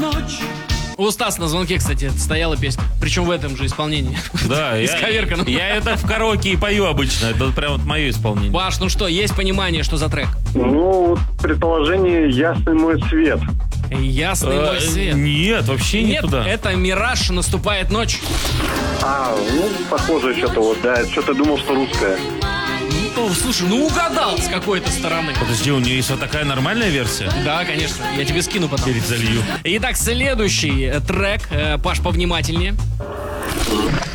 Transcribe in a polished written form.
У Стаса на звонке, кстати, стояла песня. Причем в этом же исполнении. Да, я это в караоке и пою обычно. Это прям вот мое исполнение. Паш, ну что, есть понимание, что за трек? Ну, предположение «Ясный мой свет». Ясный мой свет. Нет, вообще не Нет, туда. это «Мираж», «Наступает ночь». Ну, похоже что-то вот, да. Что-то думал, что русское. Ну, слушай, ну угадал с какой-то стороны. Подожди, у нее есть вот такая нормальная версия? Да, конечно, я тебе скину потом. Перед залью. Итак, следующий трек. Паш, повнимательнее.